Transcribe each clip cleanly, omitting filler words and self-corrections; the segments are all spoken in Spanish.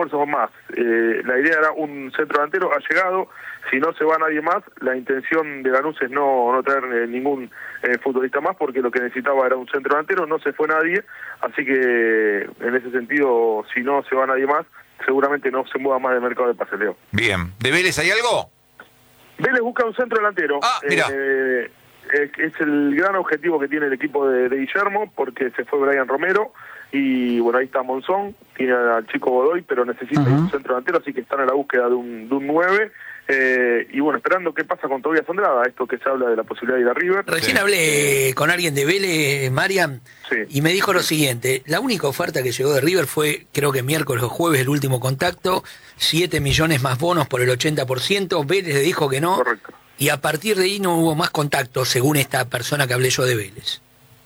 refuerzos más. La idea era un centro delantero, ha llegado, si no se va nadie más, la intención de Lanús es no traer ningún futbolista más, porque lo que necesitaba era un centro delantero, no se fue nadie, así que en ese sentido, si no se va nadie más, seguramente no se mueva más del mercado de pases, Leo. Bien. ¿De Vélez hay algo? Vélez busca un centro delantero. Mira. Es el gran objetivo que tiene el equipo de Guillermo, porque se fue Brian Romero, y bueno, ahí está Monzón, tiene al chico Godoy, pero necesita un centro delantero, así que están en la búsqueda de un 9, y bueno, esperando qué pasa con Tobias Andrada, esto que se habla de la posibilidad de ir a River. Recién hablé con alguien de Vélez, Marian, y me dijo lo siguiente: la única oferta que llegó de River fue, creo que miércoles o jueves, el último contacto, 7 millones más bonos por el 80%, Vélez le dijo que no. Correcto. Y a partir de ahí no hubo más contacto, según esta persona que hablé yo de Vélez.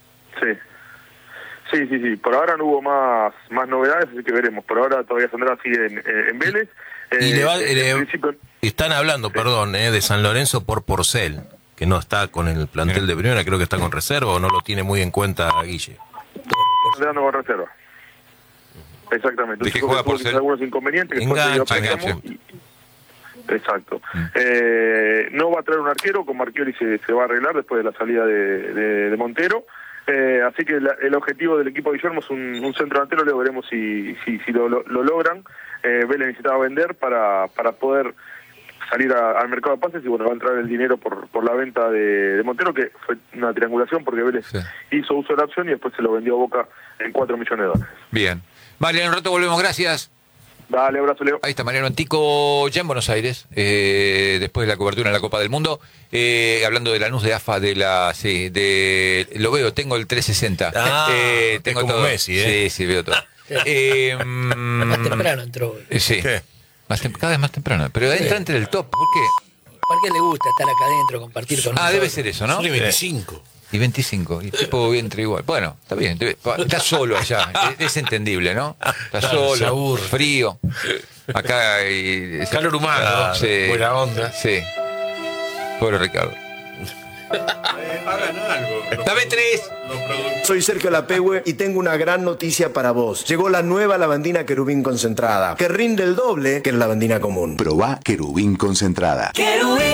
Sí. Por ahora no hubo más novedades, así que veremos. Por ahora todavía Sandra sigue en Vélez. Están hablando, de San Lorenzo por Porcel, que no está con el plantel de primera, creo que está con reserva, o no lo tiene muy en cuenta Guille. Está dando con reserva. Exactamente. ¿De qué juega Porcel? Algunos inconvenientes. Engancha. Exacto. No va a traer un arquero, con Marchiori se va a arreglar después de la salida de Montero. Así que el objetivo del equipo de Guillermo es un centro delantero. Luego veremos si lo logran. Vélez necesitaba vender para poder salir al mercado de pases, y bueno, va a entrar el dinero por la venta de Montero, que fue una triangulación porque Vélez hizo uso de la opción y después se lo vendió a Boca en $4 millones. Bien. Vale, en un rato volvemos, gracias. Dale, abrazo, Leo. Ahí está Mariano Antico, ya en Buenos Aires, después de la cobertura en la Copa del Mundo, hablando de Lanús, de AFA, lo veo, tengo el 360. Tengo como todo. Messi, Sí, veo todo. Más temprano entró. Sí. ¿Qué? Cada vez más temprano, pero entra entre el top, ¿por qué? ¿Por qué le gusta estar acá adentro, compartir con nosotros? Debe ser eso, ¿no? Son 25. Y 25, y tipo entra igual. Bueno, está bien, está solo allá, es entendible, ¿no? Está solo, frío. Acá hay Calor humano, buena onda. Sí. Pobre Ricardo. Hagan algo. Dame 3. Soy Sergio Lapehue y tengo una gran noticia para vos. Llegó la nueva lavandina Querubín concentrada, que rinde el doble que la lavandina común. Probá Querubín concentrada. Querubín.